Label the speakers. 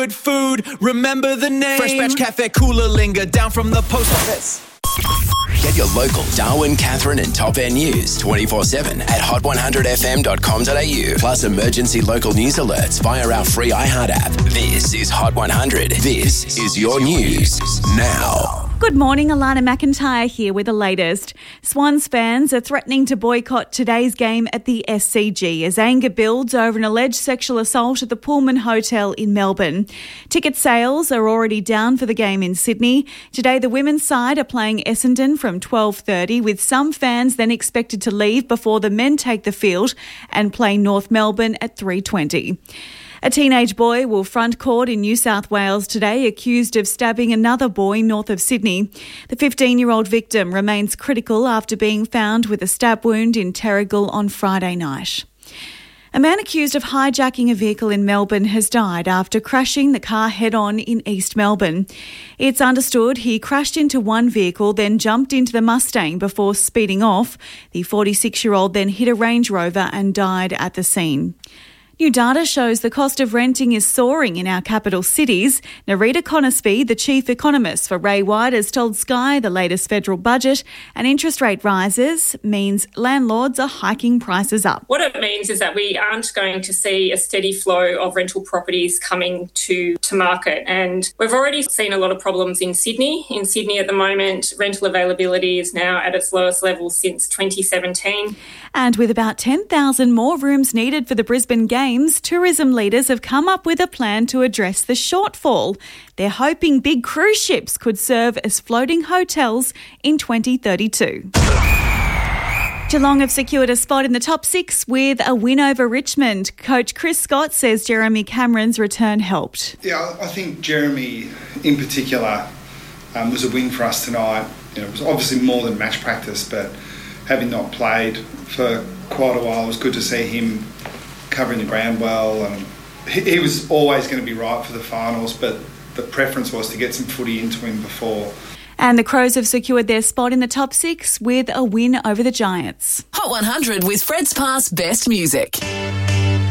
Speaker 1: Good food, remember the name. Fresh Batch Cafe, cooler linger, down from the post office.
Speaker 2: Get your local Darwin, Catherine and Top End news 24/7 at hot100fm.com.au. Plus emergency local news alerts via our free iHeart app. This is Hot 100. This is your news now.
Speaker 3: Good morning, Alana McIntyre here with the latest. Swans fans are threatening to boycott today's game at the SCG as anger builds over an alleged sexual assault at the Pullman Hotel in Melbourne. Ticket sales are already down for the game in Sydney. Today, the women's side are playing Essendon from 12:30, with some fans then expected to leave before the men take the field and play North Melbourne at 3:20. A teenage boy will front court in New South Wales today, accused of stabbing another boy north of Sydney. The 15-year-old victim remains critical after being found with a stab wound in Terrigal on Friday night. A man accused of hijacking a vehicle in Melbourne has died after crashing the car head-on in East Melbourne. It's understood he crashed into one vehicle, then jumped into the Mustang before speeding off. The 46-year-old then hit a Range Rover and died at the scene. New data shows the cost of renting is soaring in our capital cities. Narita Conisby, the chief economist for Ray White, has told Sky the latest federal budget and interest rate rises means landlords are hiking prices up.
Speaker 4: What it means is that we aren't going to see a steady flow of rental properties coming to market. And we've already seen a lot of problems in Sydney. In Sydney at the moment, rental availability is now at its lowest level since 2017.
Speaker 3: And with about 10,000 more rooms needed for the Brisbane Games, tourism leaders have come up with a plan to address the shortfall. They're hoping big cruise ships could serve as floating hotels in 2032. Geelong have secured a spot in the top six with a win over Richmond. Coach Chris Scott says Jeremy Cameron's return helped.
Speaker 5: Yeah, I think Jeremy in particular was a win for us tonight. It was obviously more than match practice, but having not played for quite a while, it was good to see him covering the ground well. And he was always going to be right for the finals, but the preference was to get some footy into him before.
Speaker 3: And the Crows have secured their spot in the top six with a win over the Giants.
Speaker 6: Hot 100 with Fred's Pass Best Music.